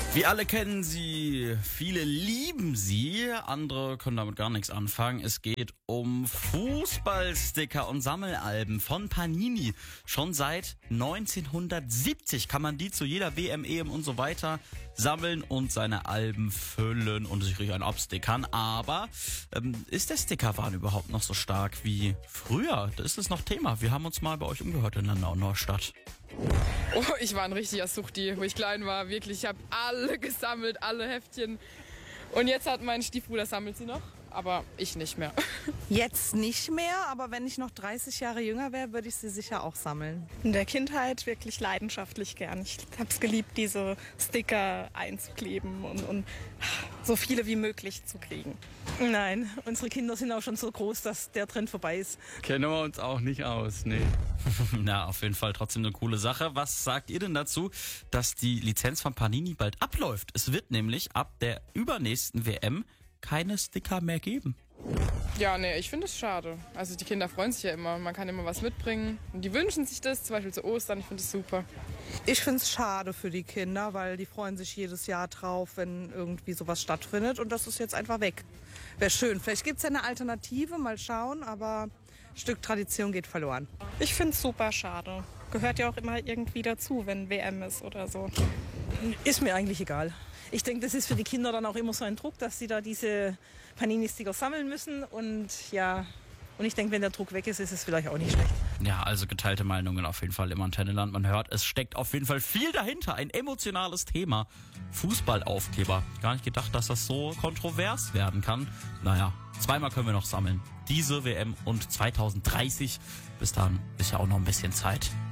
Wir alle kennen sie, viele lieben sie, andere können damit gar nichts anfangen. Es geht um Fußballsticker und Sammelalben von Panini. Schon seit 1970 kann man die zu jeder WM, EM und so weiter sammeln und seine Alben füllen und sich richtig abstickern. Aber ist der Stickerwahn überhaupt noch so stark wie früher? Das ist noch Thema. Wir haben uns mal bei euch umgehört in Landau Neustadt. Oh, ich war ein richtiger Suchti, wo ich klein war. Wirklich, ich habe alle gesammelt, alle Heftchen. Und jetzt hat mein Stiefbruder, sammelt sie noch, aber ich nicht mehr. Jetzt nicht mehr, aber wenn ich noch 30 Jahre jünger wäre, würde ich sie sicher auch sammeln. In der Kindheit wirklich leidenschaftlich gern. Ich habe es geliebt, diese Sticker einzukleben und so viele wie möglich zu kriegen. Nein, unsere Kinder sind auch schon so groß, dass der Trend vorbei ist. Kennen wir uns auch nicht aus, nee. Na, auf jeden Fall trotzdem eine coole Sache. Was sagt ihr denn dazu, dass die Lizenz von Panini bald abläuft? Es wird nämlich ab der übernächsten WM keine Sticker mehr geben. Ja, nee, ich finde es schade. Also die Kinder freuen sich ja immer, man kann immer was mitbringen. Und die wünschen sich das, zum Beispiel zu Ostern, ich finde es super. Ich finde es schade für die Kinder, weil die freuen sich jedes Jahr drauf, wenn irgendwie sowas stattfindet. Und das ist jetzt einfach weg. Wäre schön. Vielleicht gibt es ja eine Alternative, mal schauen, aber ein Stück Tradition geht verloren. Ich finde es super schade. Gehört ja auch immer irgendwie dazu, wenn WM ist oder so. Ist mir eigentlich egal. Ich denke, das ist für die Kinder dann auch immer so ein Druck, dass sie da diese Panini-Sticker sammeln müssen. Und ja, und ich denke, wenn der Druck weg ist, ist es vielleicht auch nicht schlecht. Ja, also geteilte Meinungen auf jeden Fall im Antenneland. Man hört, es steckt auf jeden Fall viel dahinter. Ein emotionales Thema. Fußballaufkleber. Gar nicht gedacht, dass das so kontrovers werden kann. Naja, zweimal können wir noch sammeln. Diese WM und 2030. Bis dahin ist ja auch noch ein bisschen Zeit.